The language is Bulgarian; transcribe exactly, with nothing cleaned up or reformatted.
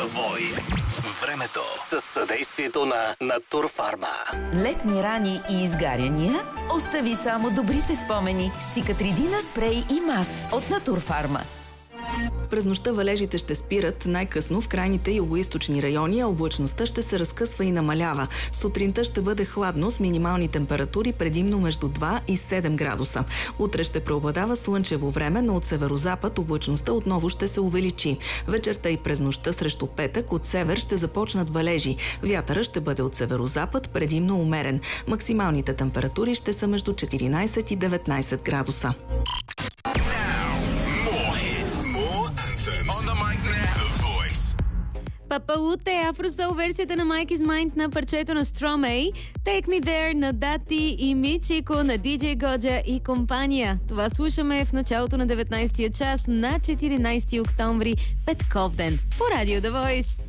The Voice. Времето със съдействието на Натурфарма. Летни рани и изгаряния? Остави само добрите спомени с Цикатридина спрей и мас от Натурфарма. През нощта валежите ще спират най-късно в крайните югоизточни райони, а облачността ще се разкъсва и намалява. Сутринта ще бъде хладно с минимални температури предимно между два и седем градуса. Утре ще преобладава слънчево време, но от северозапад облачността отново ще се увеличи. Вечерта и през нощта срещу петък от север ще започнат валежи. Вятъра ще бъде от северозапад предимно умерен. Максималните температури ще са между четиринайсет и деветнайсет градуса. Папалут е Афросол версията на Mike is Mind на парчето на Stromae, Take Me There на Дати и Мичико на ди джей Годжа и компания. Това слушаме в началото на деветнайсетия час на четиринайсети октомври, Петковден, по Радио The Voice.